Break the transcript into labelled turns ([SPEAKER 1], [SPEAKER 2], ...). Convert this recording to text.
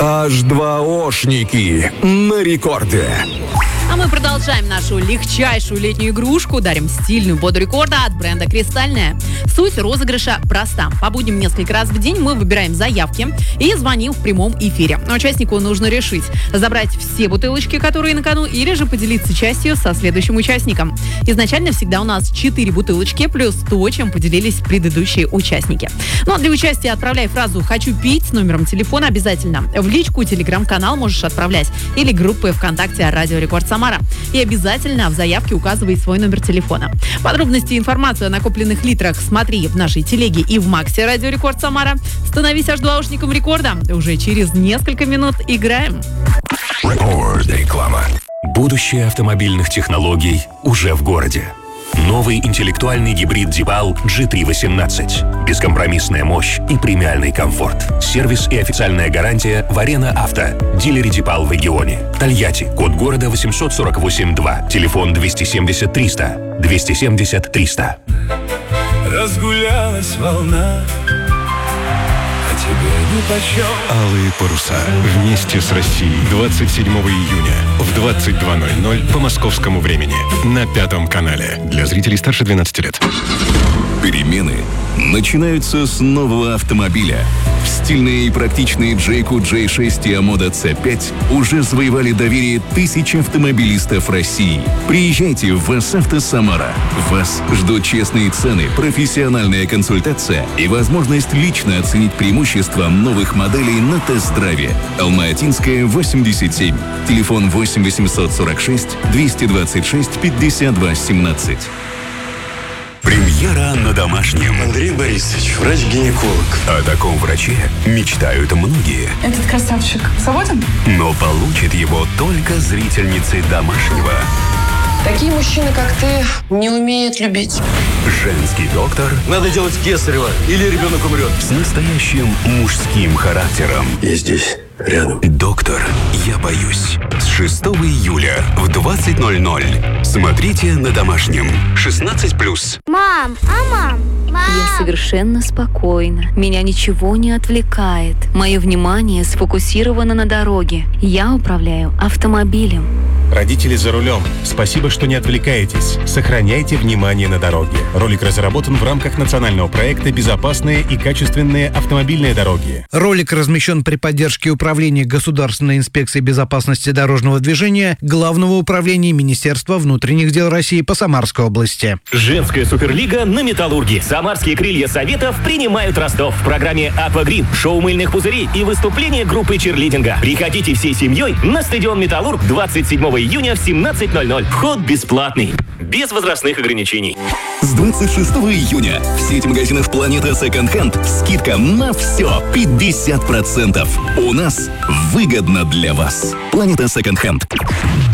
[SPEAKER 1] H2Oшники на рекорде.
[SPEAKER 2] А мы продолжаем нашу легчайшую летнюю игрушку. Дарим стильную воду рекорда от бренда «Кристальная». Суть розыгрыша проста. По будням несколько раз в день мы выбираем заявки и звоним в прямом эфире. Участнику нужно решить, забрать все бутылочки, которые на кону, или же поделиться частью со следующим участником. Изначально всегда у нас 4 бутылочки плюс то, чем поделились предыдущие участники. Но для участия отправляй фразу «Хочу пить» с номером телефона обязательно. В личку, телеграм-канал можешь отправлять или группы ВКонтакте «Радио Рекорд Самара». И обязательно в заявке указывай свой номер телефона. Подробности и информацию о накопленных литрах смотри в нашей телеге и в Максе «Радио Рекорд Самара». Становись H2Oшником рекорда. Уже через несколько минут играем.
[SPEAKER 3] Реклама. Будущее автомобильных технологий уже в городе. Новый интеллектуальный гибрид Deepal GT18. Бескомпромиссная мощь и премиальный комфорт. Сервис и официальная гарантия в Арена Авто. Дилере Deepal в регионе. Тольятти. Код города 848-2. Телефон 270 300. 270 300.
[SPEAKER 4] Разгулялась волна, а тебе нипочем.
[SPEAKER 5] Алые паруса. Вместе с Россией. 27 июня в 22:00 по московскому времени. На Пятом канале. Для зрителей старше 12 лет.
[SPEAKER 6] Перемены начинаются с нового автомобиля. Стильные и практичные Jayco J6 и Omoda C5 уже завоевали доверие тысяч автомобилистов России. Приезжайте в ВАЗ-Авто Самара. Вас ждут честные цены, профессиональная консультация и возможность лично оценить преимущества новых моделей на тест-драйве. Алма-Атинская, 87. Телефон 8 846 226 52 17.
[SPEAKER 3] Премьера на Домашнем.
[SPEAKER 7] Андрей Борисович, врач-гинеколог.
[SPEAKER 3] О таком враче мечтают многие.
[SPEAKER 8] Этот красавчик свободен?
[SPEAKER 3] Но получит его только зрительницы Домашнего.
[SPEAKER 8] Такие мужчины, как ты, не умеют любить.
[SPEAKER 3] Женский доктор
[SPEAKER 7] Надо делать кесарево, или ребенок умрет.
[SPEAKER 3] с настоящим мужским характером.
[SPEAKER 7] Я здесь, рядом.
[SPEAKER 3] Доктор, я боюсь. С 6 июля в 20:00. Смотрите на Домашнем. 16+.
[SPEAKER 9] Мам, мам?
[SPEAKER 10] Я совершенно спокойна. Меня ничего не отвлекает. Мое внимание сфокусировано на дороге. Я управляю автомобилем.
[SPEAKER 11] Родители за рулем. Спасибо, что не отвлекаетесь. Сохраняйте внимание на дороге. Ролик разработан в рамках национального проекта «Безопасные и качественные автомобильные дороги».
[SPEAKER 12] Ролик размещен при поддержке Управления Государственной инспекции безопасности дорожного движения Главного управления Министерства внутренних дел России по Самарской области.
[SPEAKER 13] Женская суперлига на «Металлурге». Самарские крылья Советов принимают Ростов в программе «Аквагрин», шоу мыльных пузырей и выступление группы черлидинга. Приходите всей семьей на стадион «Металлург» 27 июня в 17:00. Вход бесплатный, без возрастных ограничений.
[SPEAKER 6] С 26 июня в сети магазинов «Планета Second Hand» скидка на все 50%. У нас выгодно для вас. «Планета Second Hand».